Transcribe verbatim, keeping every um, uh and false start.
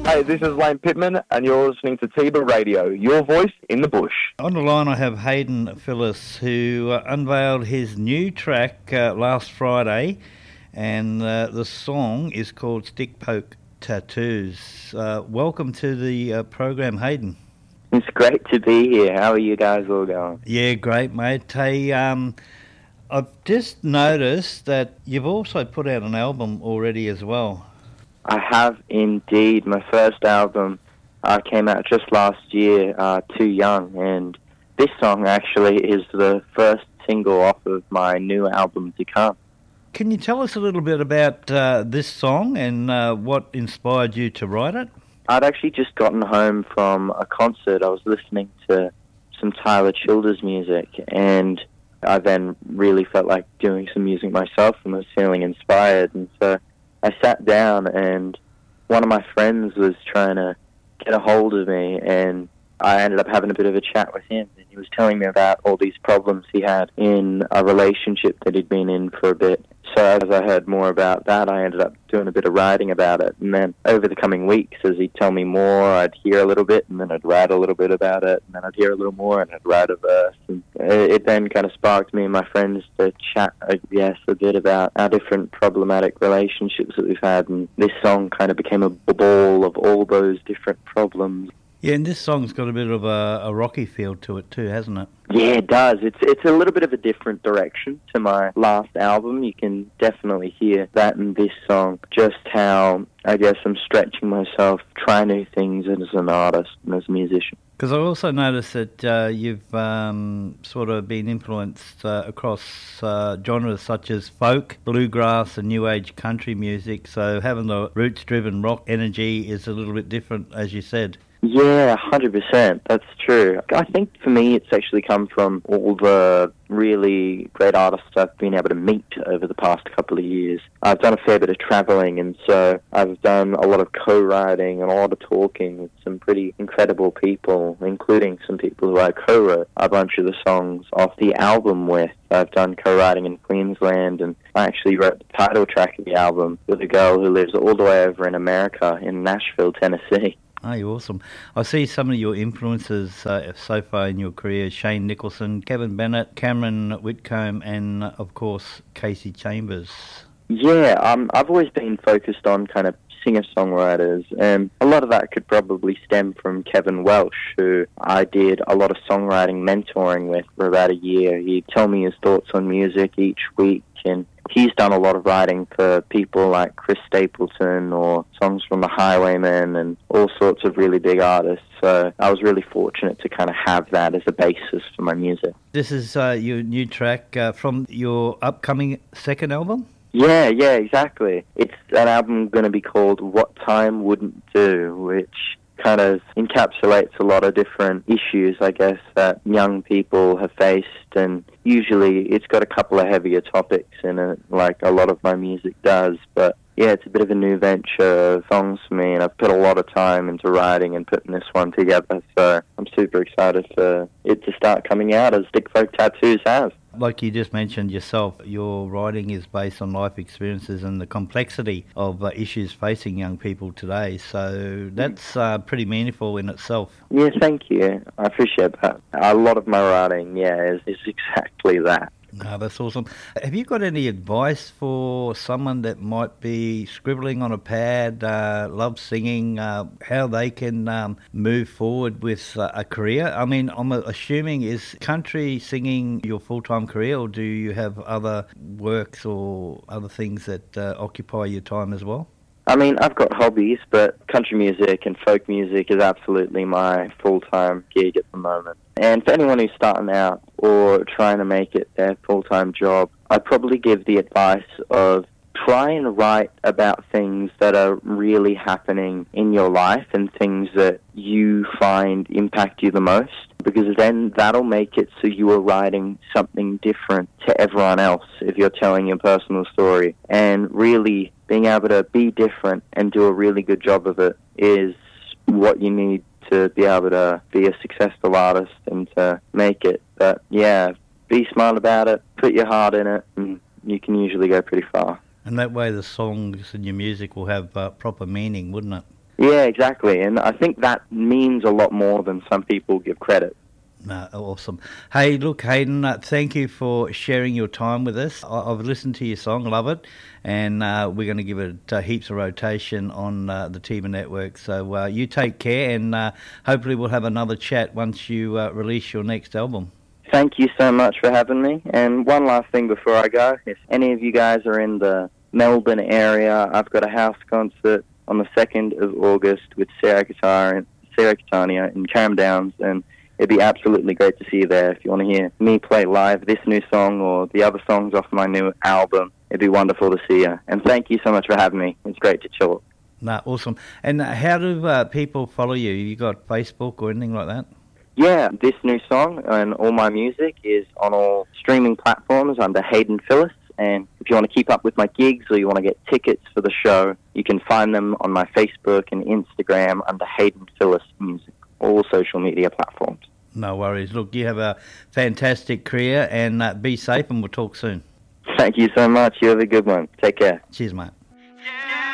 Hey, this is Lane Pittman, and you're listening to Tiba Radio, your voice in the bush. On the line, I have Hayden Phillis, who uh, unveiled his new track uh, last Friday, and uh, the song is called Stick Poke Tattoos. Uh, welcome to the uh, program, Hayden. It's great to be here. How are you guys all going? Yeah, great, mate. Hey, um, I've just noticed that you've also put out an album already as well. I have indeed. My first album uh, came out just last year, uh, Too Young, and this song actually is the first single off of my new album to come. Can you tell us a little bit about uh, this song and uh, what inspired you to write it? I'd actually just gotten home from a concert. I was listening to some Tyler Childers music, and I then really felt like doing some music myself and was feeling inspired, and so I sat down, and one of my friends was trying to get a hold of me, and I ended up having a bit of a chat with him, and he was telling me about all these problems he had in a relationship that he'd been in for a bit. So as I heard more about that, I ended up doing a bit of writing about it, and then over the coming weeks, as he'd tell me more, I'd hear a little bit, and then I'd write a little bit about it, and then I'd hear a little more, and I'd write a verse, and it then kind of sparked me and my friends to chat, I guess, a bit about our different problematic relationships that we've had, and this song kind of became a ball of all those different problems. Yeah, and this song's got a bit of a, a rocky feel to it too, hasn't it? Yeah, it does. It's it's a little bit of a different direction to my last album. You can definitely hear that in this song, just how, I guess, I'm stretching myself, trying new things as an artist and as a musician. Because I also noticed that uh, you've um, sort of been influenced uh, across uh, genres such as folk, bluegrass and new age country music, so having the roots-driven rock energy is a little bit different, as you said. Yeah, one hundred percent. That's true. I think for me it's actually come from all the really great artists I've been able to meet over the past couple of years. I've done a fair bit of travelling, and so I've done a lot of co-writing and a lot of talking with some pretty incredible people, including some people who I co-wrote a bunch of the songs off the album with. I've done co-writing in Queensland, and I actually wrote the title track of the album with a girl who lives all the way over in America, in Nashville, Tennessee. Oh, you're awesome. I see some of your influences uh, so far in your career: Shane Nicholson, Kevin Bennett, Cameron Whitcomb, and, of course, Casey Chambers. Yeah, um, I've always been focused on kind of singer-songwriters, and a lot of that could probably stem from Kevin Welsh, who I did a lot of songwriting mentoring with for about a year. He'd tell me his thoughts on music each week, and he's done a lot of writing for people like Chris Stapleton or songs from the Highwaymen and all sorts of really big artists. So I was really fortunate to kind of have that as a basis for my music. This is uh, your new track uh, from your upcoming second album? Yeah, yeah, exactly. It's an album going to be called What Time Wouldn't Do, which kind of encapsulates a lot of different issues, I guess, that young people have faced, and usually it's got a couple of heavier topics in it, like a lot of my music does, but yeah, it's a bit of a new venture of songs for me, and I've put a lot of time into writing and putting this one together, so I'm super excited for it to start coming out as Stick Poke Tattoos has. Like you just mentioned yourself, your writing is based on life experiences and the complexity of uh, issues facing young people today. So that's uh, pretty meaningful in itself. Yeah, thank you. I appreciate that. A lot of my writing, yeah, is, is exactly that. No, that's awesome. Have you got any advice for someone that might be scribbling on a pad, uh, love singing, uh, how they can um, move forward with uh, a career? I mean, I'm assuming, is country singing your full-time career, or do you have other works or other things that uh, occupy your time as well? I mean, I've got hobbies, but country music and folk music is absolutely my full-time gig at the moment. And for anyone who's starting out or trying to make it their full-time job, I'd probably give the advice of try and write about things that are really happening in your life and things that you find impact you the most, because then that'll make it so you are writing something different to everyone else if you're telling your personal story. And really being able to be different and do a really good job of it is what you need to be able to be a successful artist and to make it. But yeah, be smart about it, put your heart in it, and you can usually go pretty far. And that way the songs and your music will have uh, proper meaning, wouldn't it? Yeah, exactly. And I think that means a lot more than some people give credit. No, awesome. Hey, look, Hayden, uh, thank you for sharing your time with us. I- I've listened to your song, love it, and uh, we're going to give it uh, heaps of rotation on uh, the T V network. So uh, you take care, and uh, hopefully we'll have another chat once you uh, release your next album. Thank you so much for having me. And one last thing before I go, if any of you guys are in the Melbourne area, I've got a house concert on the second of August with Sarah Guitar, Sarah Catania in Carrum Downs, and it'd be absolutely great to see you there. If you want to hear me play live this new song or the other songs off my new album, it'd be wonderful to see you. And thank you so much for having me. It's great to chill. No, awesome. And how do uh, people follow you? You got Facebook or anything like that? Yeah, this new song and all my music is on all streaming platforms under Hayden Phillis. And if you want to keep up with my gigs or you want to get tickets for the show, you can find them on my Facebook and Instagram under Hayden Phillis Music, all social media platforms. No worries. Look, you have a fantastic career, and uh, be safe, and we'll talk soon. Thank you so much. You have a good one. Take care. Cheers, mate.